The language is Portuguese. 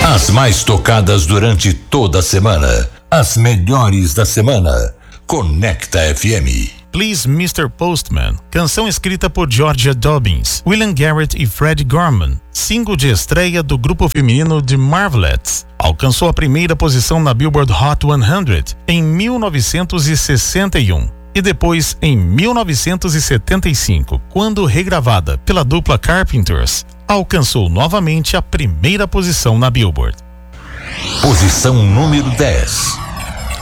As mais tocadas durante toda a semana. As melhores da semana. Conecta FM. Please, Mr. Postman, canção escrita por Georgia Dobbins, William Garrett e Freddie Gorman, single de estreia do grupo feminino The Marvelettes. Alcançou a primeira posição na Billboard Hot 100 em 1961 e depois em 1975, quando regravada pela dupla Carpenters, alcançou novamente a primeira posição na Billboard. Posição número 10.